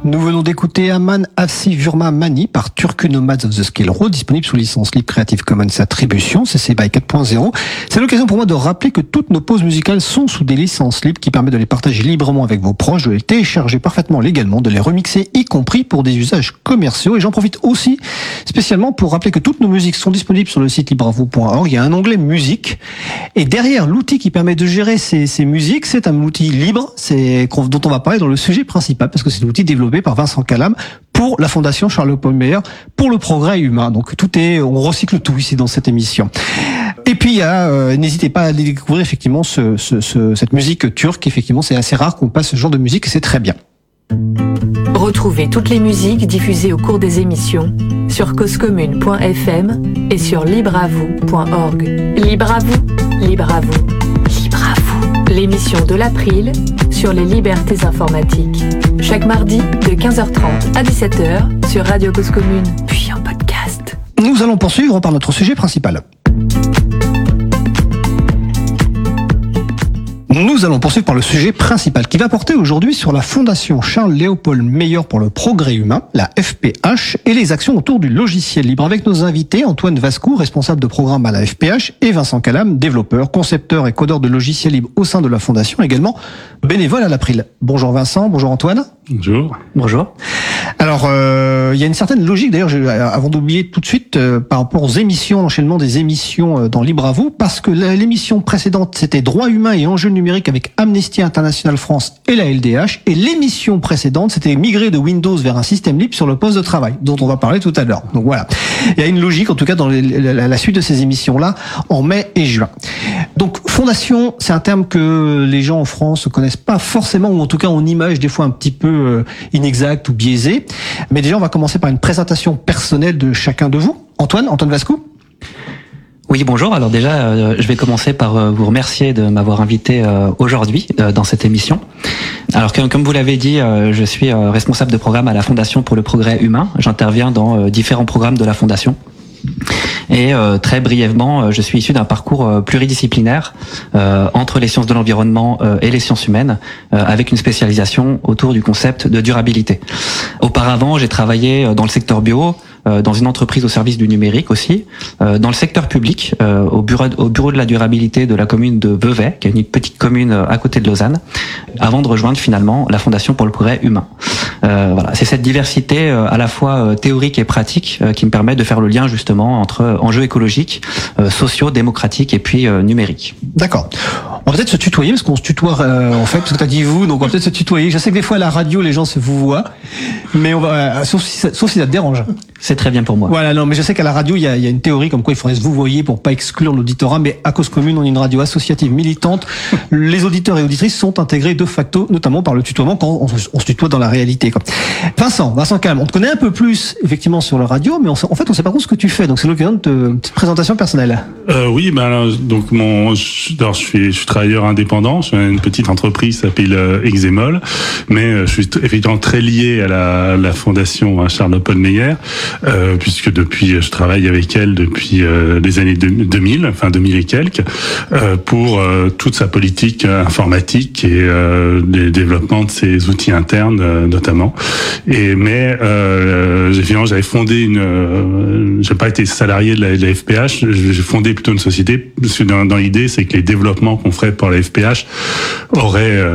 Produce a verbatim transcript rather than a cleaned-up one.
Nous venons d'écouter Aman Afsi Vurma Mani par Turku Nomads of the Scale Road, disponible sous licence libre Creative Commons Attribution, C C B Y quatre point zéro. C'est l'occasion pour moi de rappeler que toutes nos pauses musicales sont sous des licences libres qui permettent de les partager librement avec vos proches, de les télécharger parfaitement légalement, de les remixer, y compris pour des usages commerciaux. Et j'en profite aussi spécialement pour rappeler que toutes nos musiques sont disponibles sur le site libravo point org. Il y a un onglet musique. Et derrière l'outil qui permet de gérer ces, ces musiques, c'est un outil libre, c'est, dont on va parler dans le sujet principal, parce que c'est l'outil développé par Vincent Calam pour la Fondation Charles-Léopold Meyer pour le progrès humain. Donc tout est, on recycle tout ici dans cette émission. Et puis il y a, euh, n'hésitez pas à aller découvrir effectivement ce, ce, ce, cette musique turque. Effectivement, c'est assez rare qu'on passe ce genre de musique et c'est très bien. Retrouvez toutes les musiques diffusées au cours des émissions sur causecommune point f m et sur libravou point org. Libre à vous, libre à vous, libre à vous. L'émission de l'April sur les libertés informatiques. Chaque mardi de quinze heures trente à dix-sept heures sur Radio Cause Commune, puis en podcast. Nous allons poursuivre par notre sujet principal. Nous allons poursuivre par le sujet principal qui va porter aujourd'hui sur la Fondation Charles-Léopold Meyer pour le progrès humain, la F P H, et les actions autour du logiciel libre avec nos invités Antoine Vascou, responsable de programme à la F P H, et Vincent Calam, développeur, concepteur et codeur de logiciels libres au sein de la Fondation, également bénévole à l'April. Bonjour Vincent, bonjour Antoine. Bonjour. Bonjour. Alors, euh, il y a une certaine logique, d'ailleurs, je, avant d'oublier tout de suite, euh, par rapport aux émissions, l'enchaînement des émissions euh, dans Libre à vous, parce que la, l'émission précédente, c'était Droits humains et enjeux numériques avec Amnesty International France et la L D H, et l'émission précédente, c'était migrer de Windows vers un système libre sur le poste de travail, dont on va parler tout à l'heure. Donc voilà. Il y a une logique, en tout cas, dans les, la, la suite de ces émissions-là, en mai et juin. Donc, fondation, c'est un terme que les gens en France connaissent pas forcément, ou en tout cas, on image des fois un petit peu euh, inexact ou biaisé. Mais déjà, on va commencer par une présentation personnelle de chacun de vous. Antoine, Antoine Vascou. Oui, bonjour. Alors déjà, euh, je vais commencer par euh, vous remercier de m'avoir invité euh, aujourd'hui euh, dans cette émission. Alors comme, comme vous l'avez dit, euh, je suis euh, responsable de programme à la Fondation pour le progrès humain. J'interviens dans euh, différents programmes de la Fondation. Et euh, très brièvement, euh, je suis issu d'un parcours euh, pluridisciplinaire euh, entre les sciences de l'environnement euh, et les sciences humaines, euh, avec une spécialisation autour du concept de durabilité. Auparavant, j'ai travaillé dans le secteur bio, euh, dans une entreprise au service du numérique aussi, euh, dans le secteur public, euh, au bureau au bureau de la durabilité de la commune de Vevey, qui est une petite commune à côté de Lausanne, avant de rejoindre finalement la Fondation pour le progrès humain. Euh, voilà, c'est cette diversité euh, à la fois euh, théorique et pratique euh, qui me permet de faire le lien justement entre enjeux écologiques, euh, sociaux, démocratiques et puis euh, numériques. D'accord. On va peut-être se tutoyer parce qu'on se tutoie euh, en fait, parce que tu as dit vous, donc on va peut-être se tutoyer. Je sais que des fois à la radio les gens se vous voient, mais on va, euh, sauf, si ça, sauf si ça te dérange. C'est très bien pour moi. Voilà, non, mais je sais qu'à la radio il y a, il y a une théorie comme quoi il faudrait se vous voyer pour pas exclure l'auditorat, mais à Cause Commune on est une radio associative militante. Les auditeurs et auditrices sont intégrés de facto, notamment par le tutoiement quand on, on se tutoie dans la réalité. Quoi. Vincent, Vincent Calam, on te connaît un peu plus effectivement sur la radio, mais on, en fait on sait pas trop ce que tu fais, donc c'est l'occasion de te, une petite présentation personnelle. Euh, oui, ben alors, donc mon, je, alors, je suis, je suis travailleur indépendant. J'ai une petite entreprise qui s'appelle euh, Exemol, mais euh, je suis t- effectivement très lié à la, la fondation Charles-Léopold Meyer, euh, puisque depuis je travaille avec elle depuis euh, les années deux mille, enfin deux mille et quelques, euh, pour euh, toute sa politique euh, informatique et euh, les développements de ses outils internes euh, notamment. Et mais euh, finalement j'avais fondé une, euh, j'ai pas été salarié de la, de la F P H, j'ai fondé plutôt une société parce que dans, dans l'idée c'est que les développements qu'on ferait pour la F P H auraient euh,